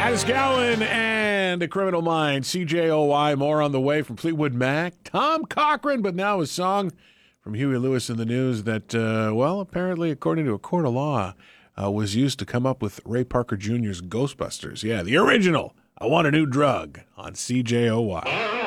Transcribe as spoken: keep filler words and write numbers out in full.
Titus Gowan and A Criminal Mind, C J O Y, more on the way from Fleetwood Mac. Tom Cochrane, but now a song from Huey Lewis in the News that, uh, well, apparently, according to a court of law, uh, was used to come up with Ray Parker Junior's Ghostbusters. Yeah, the original, I Want a New Drug, on C J O Y.